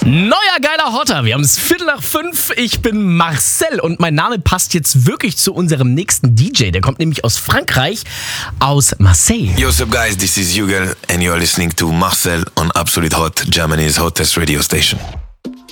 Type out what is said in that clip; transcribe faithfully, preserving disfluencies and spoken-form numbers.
Neuer geiler Hotter. Wir haben es Viertel nach fünf. Ich bin Marcel und mein Name passt jetzt wirklich zu unserem nächsten D J. Der kommt nämlich aus Frankreich, aus Marseille. Yo, what's up guys, this is Jugel and you're listening to Marcel on Absolute Hot, Germany's hottest radio station.